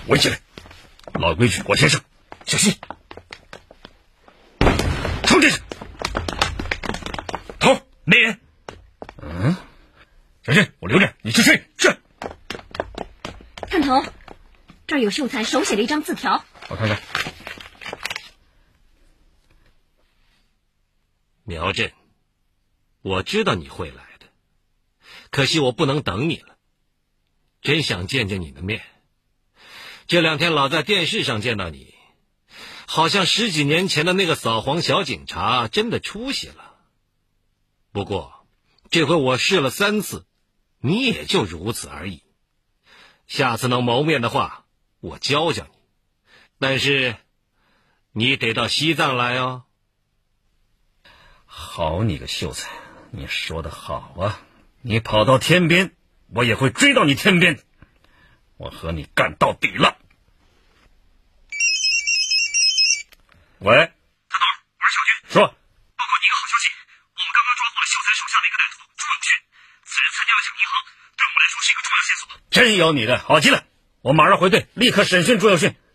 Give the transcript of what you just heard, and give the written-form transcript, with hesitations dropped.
围起来，老规矩，往前上，小心。冲进去，头没人。小心，我留着，你去睡。是。 探头，这儿有秀才手写的一张字条。 我看看。 苗振，我知道你会来的，可惜我不能等你了。真想见见你的面。这2天老在电视上见到你，好像10几年前的那个扫黄小警察真的出息了。不过这回我试了3次，你也就如此而已。下次能谋面的话，我教教你，但是你得到西藏来哦。 好你个秀才，你说的好啊！你跑到天边，我也会追到你天边，我和你干到底了。喂， 探头，我是小军。 说。 报告你一个好消息，我们刚刚抓获了秀才手下的一个歹徒朱永勋，此人参加了抢银行，对我们来说是一个重要线索。 真有你的，好极了！我马上回队，立刻审讯朱有勋。